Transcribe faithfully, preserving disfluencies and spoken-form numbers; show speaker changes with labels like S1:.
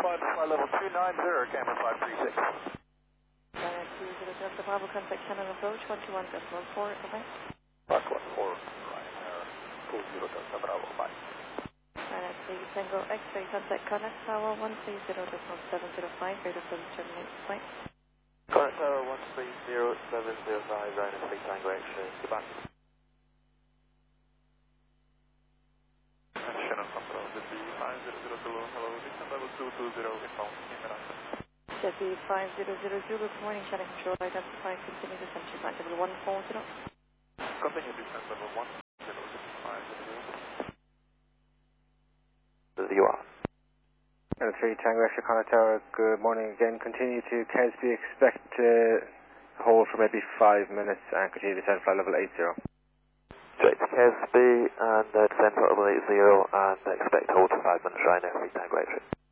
S1: Flight flight level two nine zero, camera five three six.
S2: China two zero Delta Bravo, contact Shannon approach one two one decimal four, over.
S1: Park one four, Ryanair, two zero Delta Bravo, bye.
S2: China three Tango X-ray, contact Connect Tower one three zero decimal seven zero five, radio seven terminate flight.
S3: Connect Tower one three zero seven zero five, Ryanair three Tango X-ray, goodbye.
S4: Shannon Control, Z B five zero zero Zulu, hello, descent level two two zero, inbound, Emirate.
S2: Z B five zero zero Zulu, good morning, Shannon Control, identify, continue descent, flight level one four zero.
S4: Continue descent level one zero Z B five zero zero.
S3: You are.
S5: And three Tango Extra Connect Tower, good morning again. Continue to Kesby, expect uh, hold for maybe five minutes and continue to descend flight level eight zero.
S3: Straight to Kesby and uh, descend flight level eight zero and expect hold for five minutes, Ryanair three Tango X-ray.